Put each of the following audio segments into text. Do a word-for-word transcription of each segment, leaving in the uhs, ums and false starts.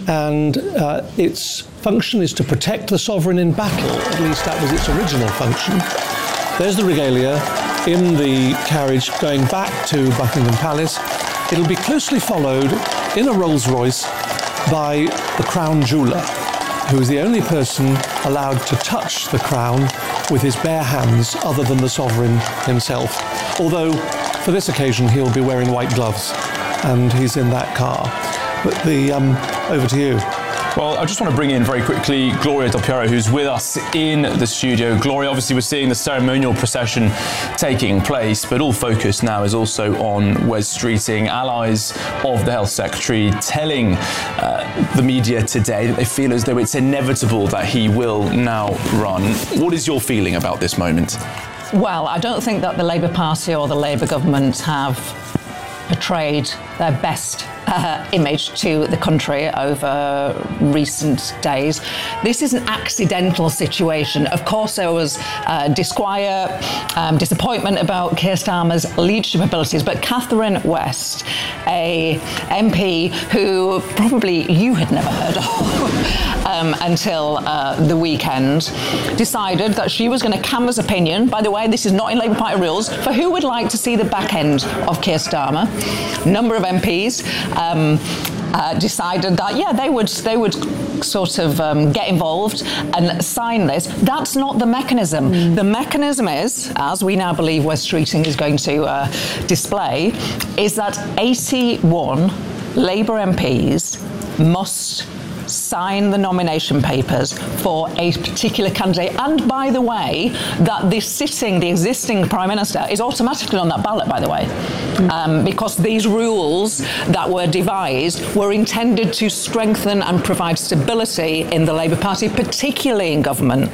and uh, its function is to protect the sovereign in battle. At least that was its original function. There's the regalia in the carriage going back to Buckingham Palace. It'll be closely followed in a Rolls-Royce by the crown jeweller, who is the only person allowed to touch the crown with his bare hands other than the sovereign himself. Although, for this occasion, he'll be wearing white gloves, and he's in that car. But the, um, over to you. Well, I just want to bring in very quickly Gloria Del Piero, who's with us in the studio. Gloria, obviously we're seeing the ceremonial procession taking place, but all focus now is also on Wes Streeting. Allies of the Health Secretary telling uh, the media today that they feel as though it's inevitable that he will now run. What is your feeling about this moment? Well, I don't think that the Labour Party or the Labour government have portrayed their best uh, image to the country over recent days. This is an accidental situation. Of course, there was uh, disquiet, um, disappointment about Keir Starmer's leadership abilities, but Catherine West, a M P who probably you had never heard of um, until uh, the weekend, decided that she was going to canvass opinion. By the way, this is not in Labour Party rules, for who would like to see the back end of Keir Starmer. Number of M Ps um, uh, decided that, yeah, they would they would sort of um, get involved and sign this. That's not the mechanism. Mm. The mechanism is, as we now believe Wes Streeting is going to uh, display, is that eighty-one Labour M Ps must sign the nomination papers for a particular candidate. And by the way, that the sitting, the existing Prime Minister is automatically on that ballot, by the way, um, because these rules that were devised were intended to strengthen and provide stability in the Labour Party, particularly in government.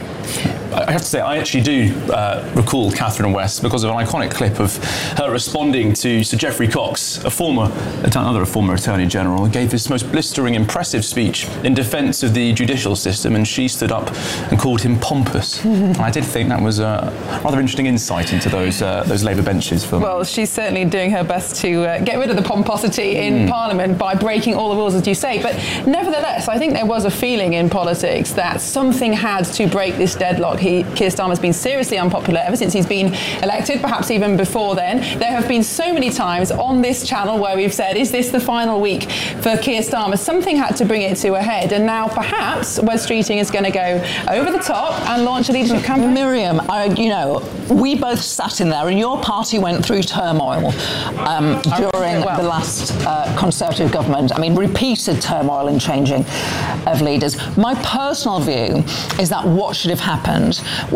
I have to say, I actually do uh, recall Catherine West because of an iconic clip of her responding to Sir Geoffrey Cox, a former, another a former Attorney General, gave this most blistering, impressive speech in defence of the judicial system, and she stood up and called him pompous. And I did think that was a rather interesting insight into those uh, those Labour benches. For well, she's certainly doing her best to uh, get rid of the pomposity in mm. Parliament by breaking all the rules, as you say. But nevertheless, I think there was a feeling in politics that something had to break this deadlock. He, Keir Starmer's been seriously unpopular ever since he's been elected, perhaps even before then. There have been so many times on this channel where we've said, is this the final week for Keir Starmer? Something had to bring it to a head, and now perhaps Wes Streeting is going to go over the top and launch a leadership campaign. Miriam, I, you know, we both sat in there and your party went through turmoil um, during well. the last uh, Conservative government. I mean, repeated turmoil and changing of leaders. My personal view is that what should have happened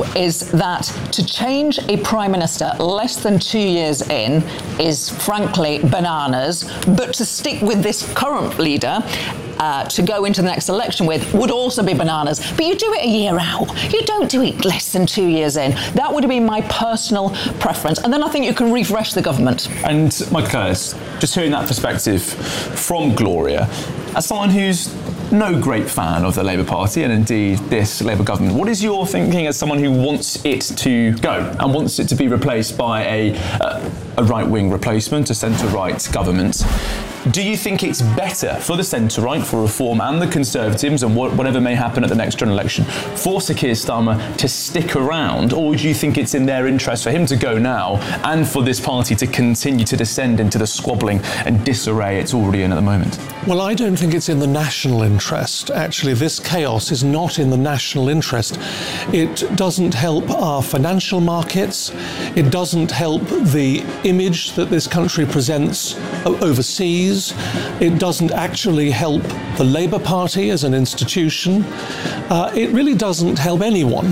is that to change a Prime Minister less than two years in is frankly bananas, but to stick with this current leader Uh, to go into the next election with would also be bananas. But you do it a year out. You don't do it less than two years in. That would have been my personal preference. And then I think you can refresh the government. And Michael Curtis, just hearing that perspective from Gloria, as someone who's no great fan of the Labour Party and indeed this Labour government, what is your thinking as someone who wants it to go and wants it to be replaced by a, uh, a right-wing replacement, a centre-right government? Do you think it's better for the centre-right, for Reform and the Conservatives, and wh- whatever may happen at the next general election, for Sir Keir Starmer to stick around, or do you think it's in their interest for him to go now and for this party to continue to descend into the squabbling and disarray it's already in at the moment? Well, I don't think it's in the national interest. Actually, this chaos is not in the national interest. It doesn't help our financial markets. It doesn't help the image that this country presents overseas. It doesn't actually help the Labour Party as an institution. Uh, it really doesn't help anyone.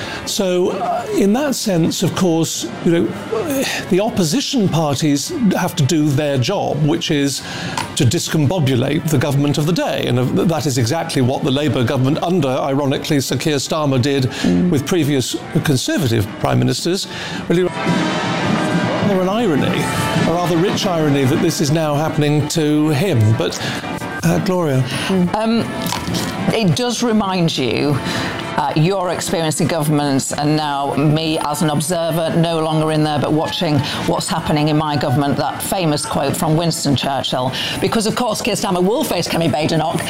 So uh, in that sense, of course, you know, the opposition parties have to do their job, which is to discombobulate the government of the day. And that is exactly what the Labour government under, ironically, Sir Keir Starmer did mm. with previous Conservative prime ministers. Really, rather an irony, a rather rich irony that this is now happening to him. But uh, Gloria. Mm. Um, it does remind you Uh, your experience in government, and now me as an observer, no longer in there, but watching what's happening in my government, that famous quote from Winston Churchill. Because, of course, Keir Starmer will face Kemi Badenoch